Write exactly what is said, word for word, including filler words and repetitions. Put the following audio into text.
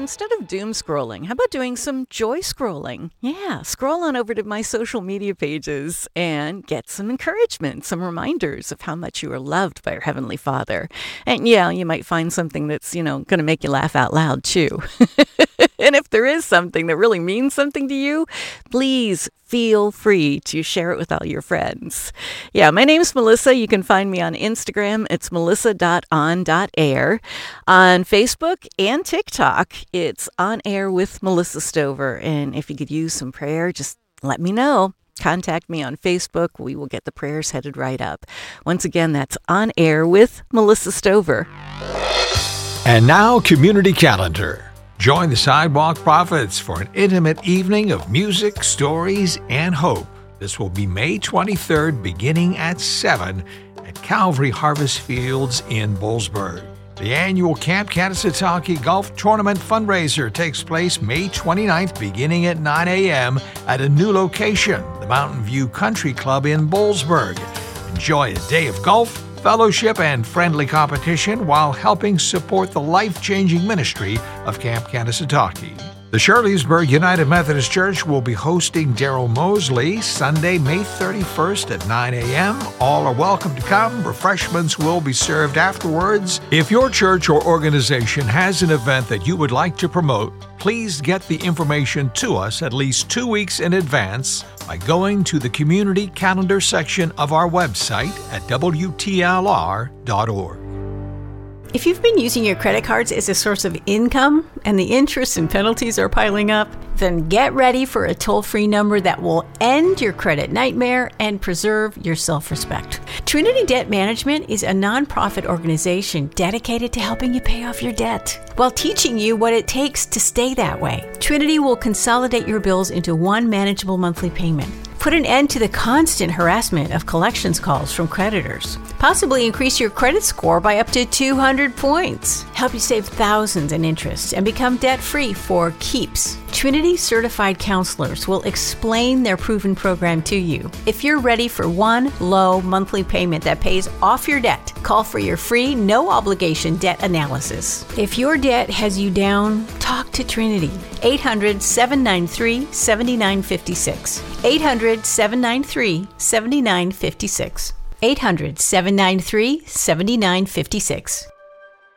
instead of doom scrolling, how about doing some joy scrolling? Yeah, scroll on over to my social media pages and get some encouragement, some reminders of how much you are loved by your Heavenly Father. And yeah, you might find something that's, you know, going to make you laugh out loud too. And if there is something that really means something to you, please feel free to share it with all your friends. Yeah, my name's Melissa. You can find me on Instagram. It's melissa dot on dot air. On Facebook and TikTok, it's On Air with Melissa Stover. And if you could use some prayer, just let me know. Contact me on Facebook. We will get the prayers headed right up. Once again, that's On Air with Melissa Stover. And now, Community Calendar. Join the Sidewalk Prophets for an intimate evening of music, stories, and hope. This will be May twenty-third, beginning at seven at Calvary Harvest Fields in Boalsburg. The annual Camp Kanesatake Golf Tournament fundraiser takes place May twenty-ninth, beginning at nine a.m. at a new location, the Mountain View Country Club in Boalsburg. Enjoy a day of golf, fellowship, and friendly competition while helping support the life-changing ministry of Camp Kanesatake. The Shirleysburg United Methodist Church will be hosting Daryl Mosley Sunday, May thirty-first at nine a.m. All are welcome to come. Refreshments will be served afterwards. If your church or organization has an event that you would like to promote, please get the information to us at least two weeks in advance by going to the Community Calendar section of our website at W T L R dot org. If you've been using your credit cards as a source of income and the interest and penalties are piling up, then get ready for a toll-free number that will end your credit nightmare and preserve your self-respect. Trinity Debt Management is a nonprofit organization dedicated to helping you pay off your debt while teaching you what it takes to stay that way. Trinity will consolidate your bills into one manageable monthly payment. Put an end to the constant harassment of collections calls from creditors. Possibly increase your credit score by up to two hundred points. Help you save thousands in interest and become debt-free for keeps. Trinity certified counselors will explain their proven program to you. If you're ready for one low monthly payment that pays off your debt, call for your free, no-obligation debt analysis. If your debt has you down, talk to Trinity. eight hundred, seven nine three, seven nine five six. eight hundred, seven nine three, seven nine five six. eight hundred, seven nine three, seven nine five six.